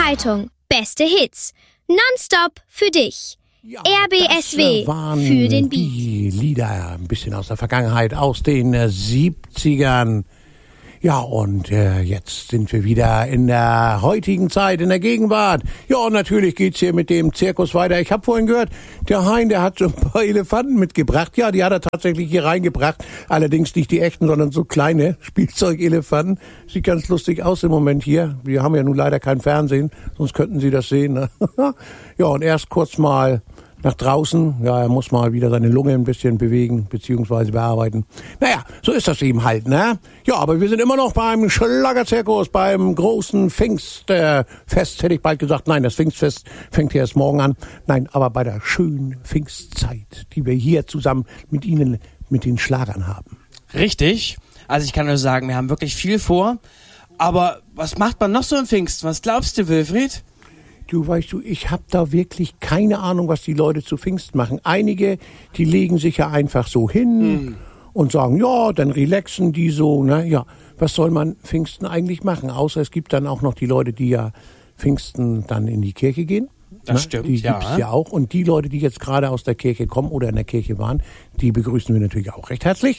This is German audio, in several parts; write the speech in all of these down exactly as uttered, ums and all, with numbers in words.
Zeitung. Beste Hits. Nonstop für dich. Ja, R B S W das waren für den Beat. Die Lieder ein bisschen aus der Vergangenheit, aus den äh, siebzigern. Ja, und äh, jetzt sind wir wieder in der heutigen Zeit, in der Gegenwart. Ja, und natürlich geht's hier mit dem Zirkus weiter. Ich habe vorhin gehört, der Hein, der hat so ein paar Elefanten mitgebracht. Ja, die hat er tatsächlich hier reingebracht. Allerdings nicht die echten, sondern so kleine Spielzeugelefanten. Sieht ganz lustig aus im Moment hier. Wir haben ja nun leider kein Fernsehen, sonst könnten Sie das sehen. Ne? Ja, und erst kurz mal nach draußen. Ja, er muss mal wieder seine Lunge ein bisschen bewegen, beziehungsweise bearbeiten. Naja, so ist das eben halt, ne? Ja, aber wir sind immer noch beim Schlagerzirkus, beim großen Pfingstfest, hätte ich bald gesagt. Nein, das Pfingstfest fängt ja erst morgen an. Nein, aber bei der schönen Pfingstzeit, die wir hier zusammen mit Ihnen, mit den Schlagern haben. Richtig. Also ich kann nur sagen, wir haben wirklich viel vor. Aber was macht man noch so im Pfingsten? Was glaubst du, Wilfried? Du, weißt du, ich habe da wirklich keine Ahnung, was die Leute zu Pfingsten machen. Einige, die legen sich ja einfach so hin mm. und sagen, ja, dann relaxen die so, ne? Ja, was soll man Pfingsten eigentlich machen? Außer es gibt dann auch noch die Leute, die ja Pfingsten dann in die Kirche gehen. Das ne? stimmt, die ja. Die gibt's ja auch. Und die Leute, die jetzt gerade aus der Kirche kommen oder in der Kirche waren, die begrüßen wir natürlich auch recht herzlich.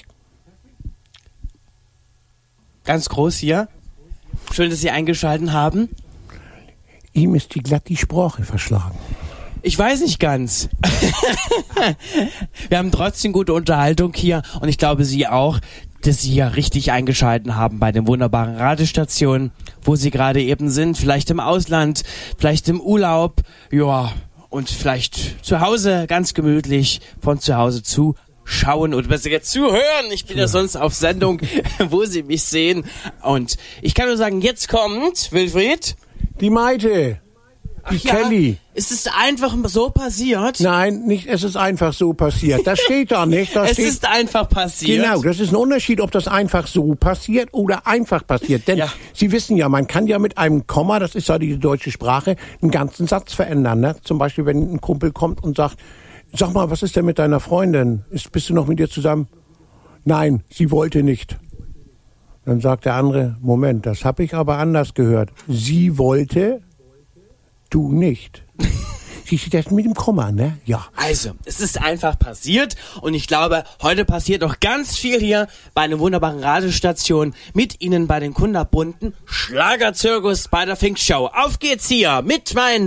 Ganz groß hier. Schön, dass Sie eingeschaltet haben. Ihm ist die glatt die Sprache verschlagen. Ich weiß nicht ganz. Wir haben trotzdem gute Unterhaltung hier und ich glaube, Sie auch, dass Sie ja richtig eingeschaltet haben bei den wunderbaren Radiostationen, wo Sie gerade eben sind, vielleicht im Ausland, vielleicht im Urlaub, ja, und vielleicht zu Hause ganz gemütlich von zu Hause zu schauen oder besser jetzt zuhören. Ich bin ja sonst auf Sendung, wo Sie mich sehen. Und ich kann nur sagen, jetzt kommt Wilfried. Die Maite, die Ach ja, Kelly. ist es einfach so passiert? Nein, nicht, es ist einfach so passiert. Das steht da nicht. Da es steht, ist einfach passiert. Genau, das ist ein Unterschied, ob das einfach so passiert oder einfach passiert. Denn ja. Sie wissen ja, man kann ja mit einem Komma, das ist ja die deutsche Sprache, einen ganzen Satz verändern. Ne? Zum Beispiel, wenn ein Kumpel kommt und sagt, sag mal, was ist denn mit deiner Freundin? Ist, bist du noch mit ihr zusammen? Nein, sie wollte nicht. Dann sagt der andere, Moment, das habe ich aber anders gehört. Sie wollte, du nicht. Siehst du das mit dem Komma, ne? Ja. Also, es ist einfach passiert und ich glaube, heute passiert noch ganz viel hier bei einer wunderbaren Radiostation mit Ihnen bei den kunterbunten Schlagerzirkus bei der Pfingstshow. Auf geht's hier mit meinen